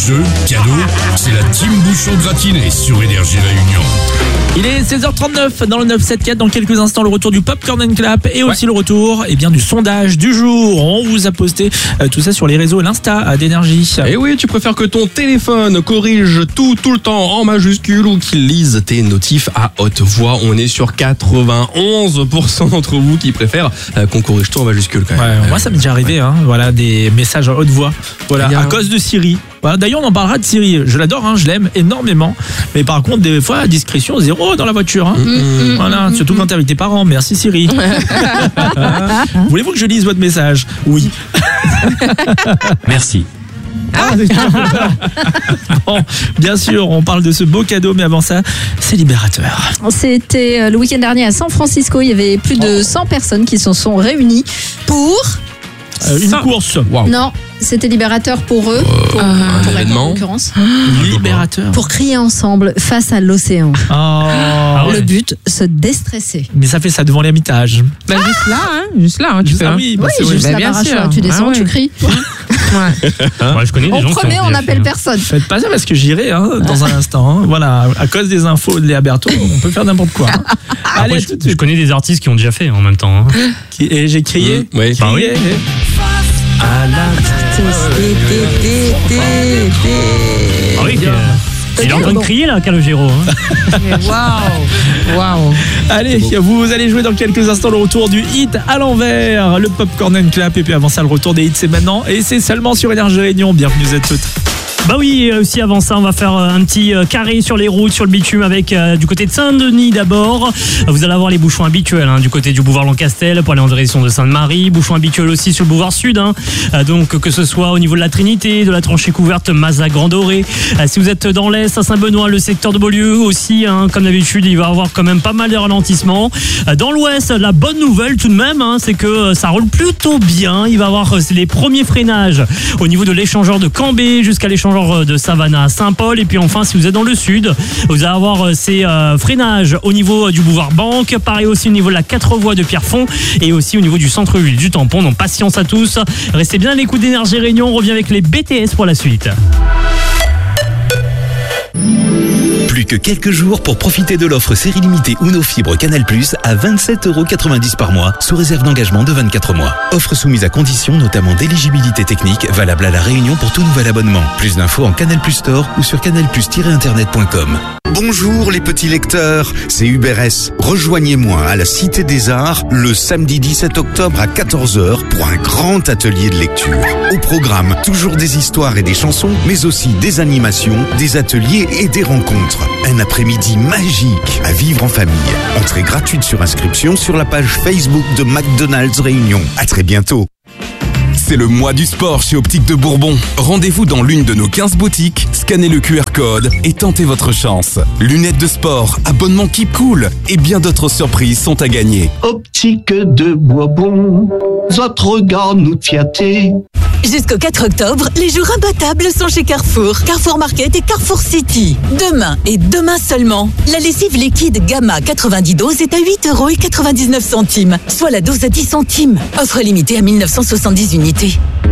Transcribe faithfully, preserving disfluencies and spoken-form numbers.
Jeux, cadeaux, c'est la team bouchon gratiné sur Énergie Réunion. Il est seize heures trente-neuf dans le neuf sept quatre. Dans quelques instants, le retour du Popcorn and Clap et aussi ouais. le retour eh bien, du sondage du jour. On vous a posté euh, tout ça sur les réseaux et l'Insta d'Énergie. Et oui, tu préfères que ton téléphone corrige tout, tout le temps en majuscule ou qu'il lise tes notifs à haute voix? On est sur quatre-vingt-onze pour cent d'entre vous qui préfèrent euh, qu'on corrige tout en majuscule quand même. Ouais, moi, ça m'est déjà arrivé. Ouais. Hein, voilà, des messages à haute voix. Voilà, a... à cause de Siri. Voilà, d'ailleurs, on en parlera de Siri. Je l'adore, hein, je l'aime énormément. Mais par contre, des fois, discrétion zéro dans la voiture. Hein. Mmh, voilà, mmh, surtout mmh. quand t'es avec tes parents. Merci Siri. Voulez-vous que je lise votre message? Oui. Merci. Ah, bon, bien sûr, on parle de ce beau cadeau, mais avant ça, c'est libérateur. C'était le week-end dernier à San Francisco. Il y avait plus de cent personnes qui se sont réunies pour... Euh, une course. Wow. Non, c'était libérateur pour eux, pour, euh, pour un événement. En l'occurrence. Libérateur. Pour crier ensemble face à l'océan. Oh. Ah le ouais. but, se déstresser. Mais ça fait ça devant l'Ermitage. Bah, ah juste là, hein, juste là, hein, tu fais. Ah oui, bah, oui, juste bah, là, bien barrage, sûr. tu descends, ah ouais. tu cries. Ouais. Ouais, je connais des On gens promet, qui ont on déjà n'appelle fait, personne. Faites pas ça parce que j'irai hein, dans un instant. Hein. Voilà, à cause des infos de Léa Berthaud, on peut faire n'importe quoi. Hein. Allez, Après, je, tout de suite. je connais des artistes qui ont déjà fait en même temps. Hein. Qui, et j'ai crié. Mmh, oui. Crié. Bah oui. À la... Ah oui, il est en train de crier là, Calogero. Hein. Waouh, waouh. Allez, vous allez jouer dans quelques instants le retour du hit à l'envers, le Popcorn and Clap, et puis avant ça, le retour des hits, c'est maintenant, et c'est seulement sur Énergie Réunion. Bienvenue à toutes. Bah oui, aussi avant ça, on va faire un petit carré sur les routes, sur le bitume avec euh, du côté de Saint-Denis d'abord. Vous allez avoir les bouchons habituels hein, du côté du boulevard Lancastel pour aller en direction de Sainte-Marie. Bouchons habituels aussi sur le boulevard Sud. Hein. Euh, donc que ce soit au niveau de la Trinité, de la tranchée couverte Mazac-Grand-Doré. Euh, si vous êtes dans l'Est, à Saint-Benoît, le secteur de Beaulieu aussi, hein, comme d'habitude, il va y avoir quand même pas mal de ralentissements. Euh, dans l'Ouest, la bonne nouvelle tout de même, hein, c'est que euh, ça roule plutôt bien. Il va y avoir euh, les premiers freinages au niveau de l'échangeur de Cambé jusqu'à l'échangeur de Savannah à Saint-Paul. Et puis enfin, si vous êtes dans le sud, vous allez avoir ces euh, freinages au niveau du boulevard Banque, pareil aussi au niveau de la quatre voies de Pierrefonds et aussi au niveau du centre-ville du Tampon. Donc patience à tous, restez bien à l'écoute d'Énergie Réunion. On revient avec les B T S pour la suite. Plus que quelques jours pour profiter de l'offre série limitée Uno Fibre Canal Plus à vingt-sept euros quatre-vingt-dix par mois, sous réserve d'engagement de vingt-quatre mois. Offre soumise à conditions, notamment d'éligibilité technique, valable à La Réunion pour tout nouvel abonnement. Plus d'infos en Canal Plus Store ou sur canal plus tiret internet point com. Bonjour les petits lecteurs, c'est Hubert S. Rejoignez-moi à la Cité des Arts le samedi dix-sept octobre à quatorze heures pour un grand atelier de lecture. Au programme, toujours des histoires et des chansons, mais aussi des animations, des ateliers et des rencontres. Un après-midi magique à vivre en famille. Entrée gratuite sur inscription sur la page Facebook de McDonald's Réunion. À très bientôt. C'est le mois du sport chez Optique de Bourbon. Rendez-vous dans l'une de nos quinze boutiques, scannez le Q R code et tentez votre chance. Lunettes de sport, abonnement Keep Cool et bien d'autres surprises sont à gagner. Optique de Bourbon, votre regard nous flatté. Jusqu'au quatre octobre, les jours imbattables sont chez Carrefour. Carrefour Market et Carrefour City. Demain et demain seulement, la lessive liquide Gamma quatre-vingt-dix doses est à huit euros quatre-vingt-dix-neuf, soit la dose à dix centimes. Offre limitée à mille neuf cent soixante-dix unités.